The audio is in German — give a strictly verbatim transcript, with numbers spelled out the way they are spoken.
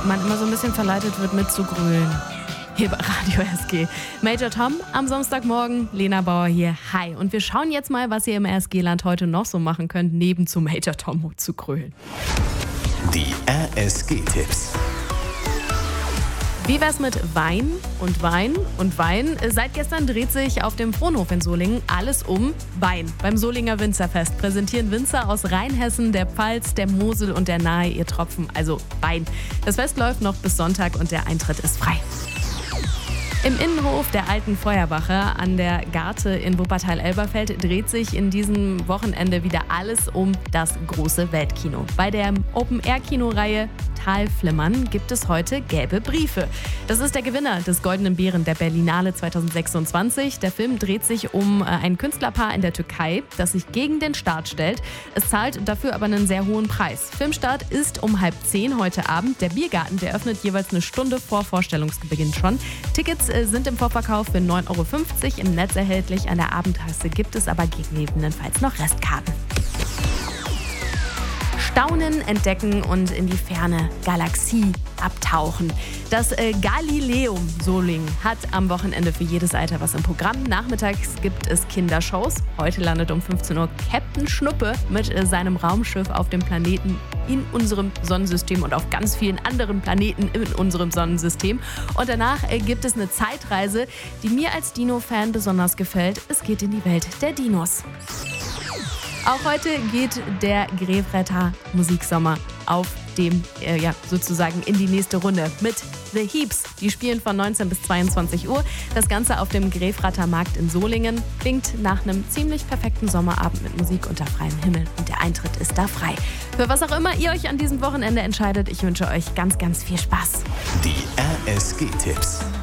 man immer so ein bisschen verleitet wird mitzugrölen. Hier bei Radio S G. Major Tom am Samstagmorgen, Lena Bauer hier. Hi. Und wir schauen jetzt mal, was ihr im R S G-Land heute noch so machen könnt, neben zu Major Tom zu grölen. Die R S G-Tipps. Wie wär's mit Wein und Wein und Wein? Seit gestern dreht sich auf dem Frohnhof in Solingen alles um Wein. Beim Solinger Winzerfest präsentieren Winzer aus Rheinhessen, der Pfalz, der Mosel und der Nahe ihr Tropfen, also Wein. Das Fest läuft noch bis Sonntag und der Eintritt ist frei. Im Innenhof der alten Feuerwache an der Garte in Wuppertal-Elberfeld dreht sich in diesem Wochenende wieder alles um das große Weltkino. Bei der Open-Air-Kinoreihe Talflimmern gibt es heute gelbe Briefe. Das ist der Gewinner des Goldenen Bären der Berlinale zweitausendsechsundzwanzig. Der Film dreht sich um ein Künstlerpaar in der Türkei, das sich gegen den Staat stellt. Es zahlt dafür aber einen sehr hohen Preis. Filmstart ist um halb zehn heute Abend. Der Biergarten, der öffnet jeweils eine Stunde vor Vorstellungsbeginn schon. Tickets sind im Vorverkauf für neun Euro fünfzig im Netz erhältlich. An der Abendkasse gibt es aber gegebenenfalls noch Restkarten. Staunen, entdecken und in die ferne Galaxie abtauchen. Das äh, Galileum Solingen hat am Wochenende für jedes Alter was im Programm. Nachmittags gibt es Kindershows. Heute landet um fünfzehn Uhr Captain Schnuppe mit äh, seinem Raumschiff auf dem Planeten in unserem Sonnensystem und auf ganz vielen anderen Planeten in unserem Sonnensystem. Und danach äh, gibt es eine Zeitreise, die mir als Dino-Fan besonders gefällt. Es geht in die Welt der Dinos. Auch heute geht der Grefratter Musiksommer auf dem, äh, ja, sozusagen in die nächste Runde mit The Heeps. Die spielen von neunzehn bis zweiundzwanzig Uhr. Das Ganze auf dem Grefratter Markt in Solingen. Klingt nach einem ziemlich perfekten Sommerabend mit Musik unter freiem Himmel. Und der Eintritt ist da frei. Für was auch immer ihr euch an diesem Wochenende entscheidet, ich wünsche euch ganz, ganz viel Spaß. Die R S G-Tipps.